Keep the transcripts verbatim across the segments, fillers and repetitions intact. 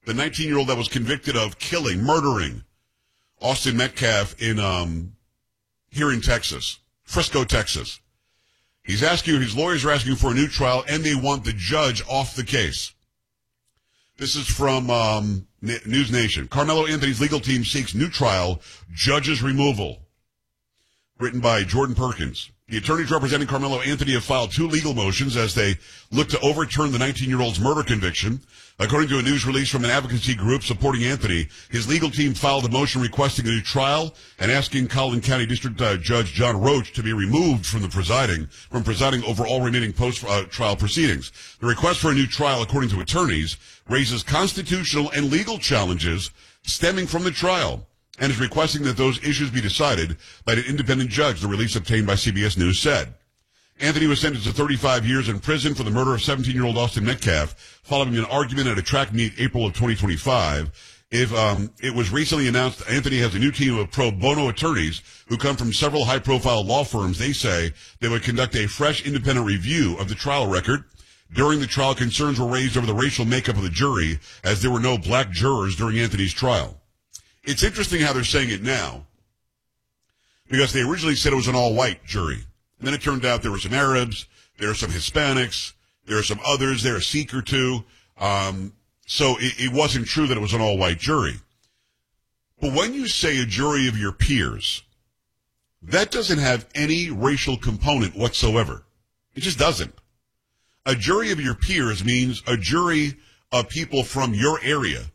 the nineteen-year-old that was convicted of killing, murdering Austin Metcalf in um, here in Texas, Frisco, Texas. He's asking, his lawyers are asking for a new trial, and they want the judge off the case. This is from um, News Nation. Carmelo Anthony's legal team seeks new trial, judge's removal. Written by Jordan Perkins. The attorneys representing Carmelo Anthony have filed two legal motions as they look to overturn the nineteen-year-old's murder conviction. According to a news release from an advocacy group supporting Anthony, his legal team filed a motion requesting a new trial and asking Collin County District uh, Judge John Roach to be removed from the presiding, from presiding over all remaining post-trial uh, proceedings. The request for a new trial, according to attorneys, raises constitutional and legal challenges stemming from the trial, and is requesting that those issues be decided by an independent judge, the release obtained by C B S News said. Anthony was sentenced to thirty-five years in prison for the murder of seventeen-year-old Austin Metcalf following an argument at a track meet April of twenty twenty-five. If um, it was recently announced Anthony has a new team of pro bono attorneys who come from several high-profile law firms. They say they would conduct a fresh independent review of the trial record. During the trial, concerns were raised over the racial makeup of the jury, as there were no black jurors during Anthony's trial. It's interesting how they're saying it now, because they originally said it was an all-white jury. And then it turned out there were some Arabs, there were some Hispanics, there were some others, there a Sikh or two. Um, so it, it wasn't true that it was an all-white jury. But when you say a jury of your peers, that doesn't have any racial component whatsoever. It just doesn't. A jury of your peers means a jury of people from your area.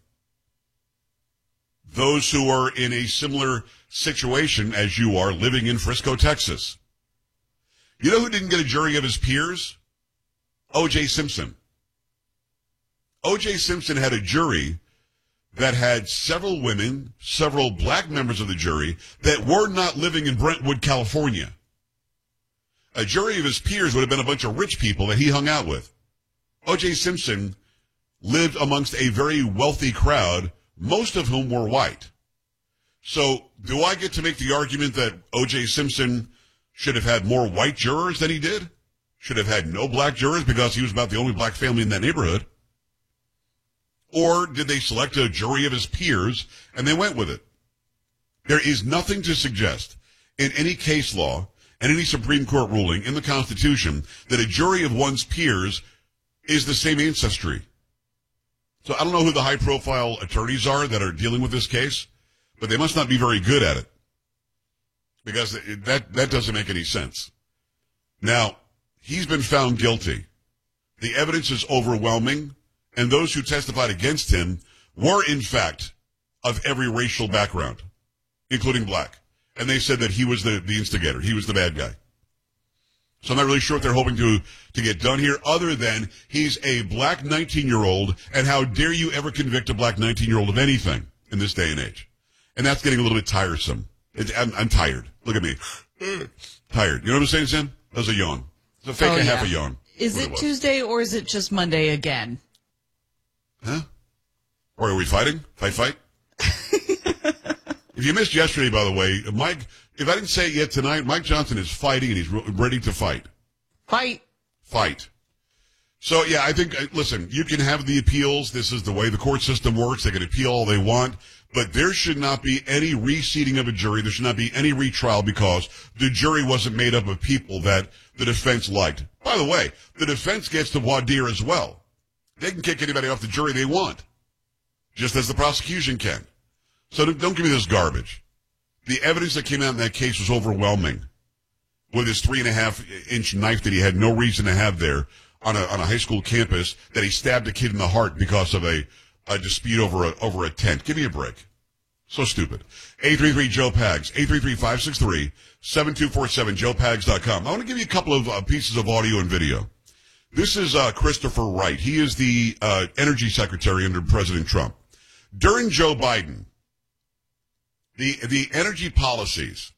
Those who are in a similar situation as you are living in Frisco, Texas. You know who didn't get a jury of his peers? O J Simpson. O J Simpson had a jury that had several women, several black members of the jury that were not living in Brentwood, California. A jury of his peers would have been a bunch of rich people that he hung out with. O J Simpson lived amongst a very wealthy crowd, most of whom were white. So do I get to make the argument that O J Simpson should have had more white jurors than he did? Should have had no black jurors because he was about the only black family in that neighborhood? Or did they select a jury of his peers and they went with it? There is nothing to suggest in any case law and any Supreme Court ruling in the Constitution that a jury of one's peers is the same ancestry. So I don't know who the high-profile attorneys are that are dealing with this case, but they must not be very good at it, because that, that doesn't make any sense. Now, he's been found guilty. The evidence is overwhelming, and those who testified against him were, in fact, of every racial background, including black. And they said that he was the, the instigator. He was the bad guy. So I'm not really sure what they're hoping to, to get done here, other than he's a black nineteen-year-old, and how dare you ever convict a black nineteen-year-old of anything in this day and age. And that's getting a little bit tiresome. It's, I'm, I'm tired. Look at me. Tired. You know what I'm saying, Sam? That was a yawn. It's a fake oh, and yeah. half a yawn. Is it, it Tuesday or is it just Monday again? Huh? Or are we fighting? Fight, fight? If you missed yesterday, by the way, Mike, if I didn't say it yet tonight, Mike Johnson is fighting and he's ready to fight. Fight. Fight. So, yeah, I think, listen, you can have the appeals. This is the way the court system works. They can appeal all they want. But there should not be any reseating of a jury. There should not be any retrial because the jury wasn't made up of people that the defense liked. By the way, the defense gets to voir dire as well. They can kick anybody off the jury they want, just as the prosecution can. So don't give me this garbage. The evidence that came out in that case was overwhelming. With his three and a half inch knife that he had no reason to have there on a on a high school campus, that he stabbed a kid in the heart because of a, a dispute over a over a tent. Give me a break. So stupid. eight three three Joe Pags, eight three three, five six three, seven two four seven, joe pags dot com. I want to give you a couple of uh, pieces of audio and video. This is uh, Christopher Wright. He is the uh, energy secretary under President Trump. During Joe Biden, the the energy policies,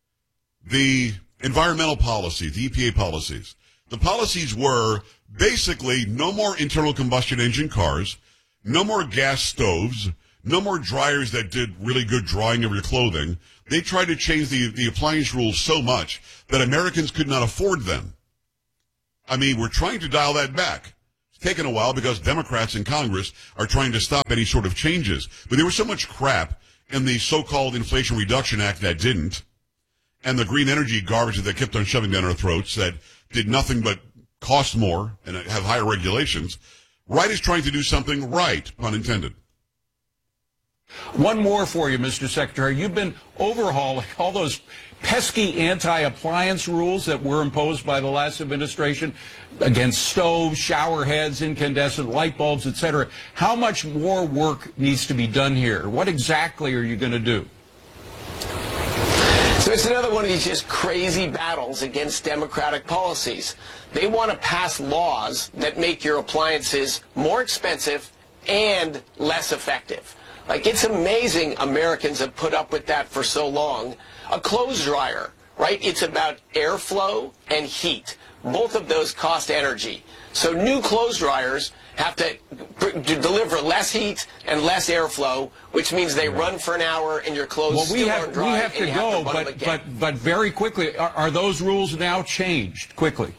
the environmental policies, the E P A policies, the policies were basically no more internal combustion engine cars, no more gas stoves, no more dryers that did really good drying of your clothing. They tried to change the, the appliance rules so much that Americans could not afford them. I mean, we're trying to dial that back. taken a while because Democrats in Congress are trying to stop any sort of changes. But there was so much crap in the so-called Inflation Reduction Act that didn't, and the green energy garbage that they kept on shoving down our throats that did nothing but cost more and have higher regulations. Right is trying to do something right, pun intended. One more for you, Mister Secretary. You've been overhauling all those pesky anti-appliance rules that were imposed by the last administration against stoves, shower heads, incandescent light bulbs, et cetera. How much more work needs to be done here? What exactly are you going to do? So it's another one of these just crazy battles against Democratic policies. They want to pass laws that make your appliances more expensive and less effective. Like, it's amazing Americans have put up with that for so long. A clothes dryer, right? It's about airflow and heat. Both of those cost energy. So new clothes dryers have to, to deliver less heat and less airflow, which means they run for an hour and your clothes well, we still have, aren't dry. We have to and go, have to but, but, but very quickly, are, are those rules now changed quickly?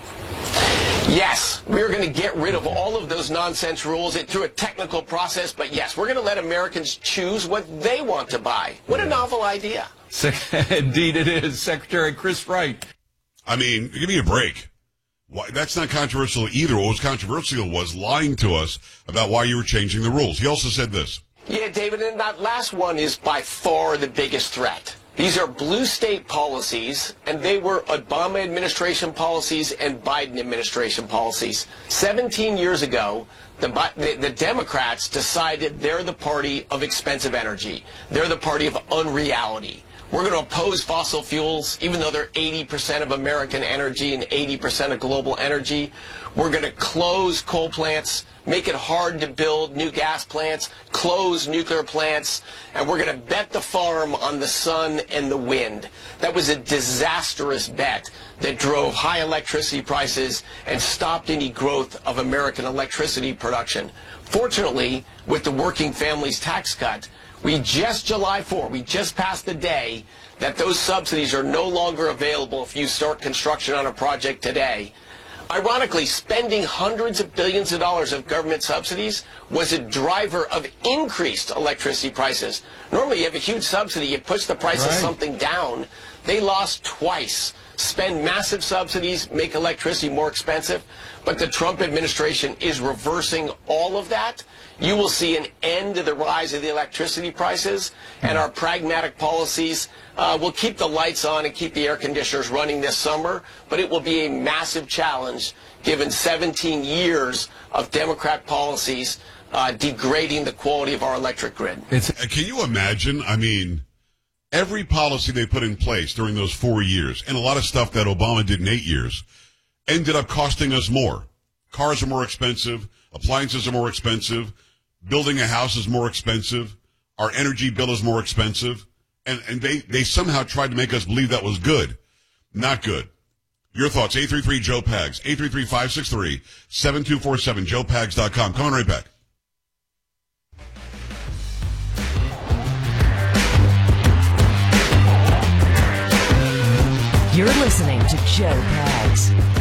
Yes, we're going to get rid of all of those nonsense rules through a technical process, but yes, we're going to let Americans choose what they want to buy. What a novel idea. Indeed it is. Secretary Chris Wright. I mean, give me a break. Why, that's not controversial either. What was controversial was lying to us about why you were changing the rules. He also said this. Yeah, David, and that last one is by far the biggest threat. These are blue state policies, and they were Obama administration policies and Biden administration policies. seventeen years ago, the, the, the Democrats decided they're the party of expensive energy. They're the party of unreality. We're going to oppose fossil fuels, even though they're eighty percent of American energy and eighty percent of global energy. We're going to close coal plants, make it hard to build new gas plants, close nuclear plants, and we're going to bet the farm on the sun and the wind. That was a disastrous bet that drove high electricity prices and stopped any growth of American electricity production. Fortunately, with the Working Families Tax Cut, we just, July fourth, we just passed the day that those subsidies are no longer available if you start construction on a project today. Ironically, spending hundreds of billions of dollars of government subsidies was a driver of increased electricity prices. Normally, you have a huge subsidy, you push the price right. of something down. They lost twice. Spend massive subsidies, make electricity more expensive, but the Trump administration is reversing all of that. You will see an end to the rise of the electricity prices, and our pragmatic policies uh, will keep the lights on and keep the air conditioners running this summer, but it will be a massive challenge given seventeen years of Democrat policies uh, degrading the quality of our electric grid. It's, can you imagine? I mean, every policy they put in place during those four years, and a lot of stuff that Obama did in eight years, ended up costing us more. Cars are more expensive. Appliances are more expensive. Building a house is more expensive. Our energy bill is more expensive. And, and they, they somehow tried to make us believe that was good. Not good. Your thoughts, eight three three, Joe Pags, eight three three, five six three, seven two four seven, joe pags dot com. Coming right back. You're listening to Joe Pags.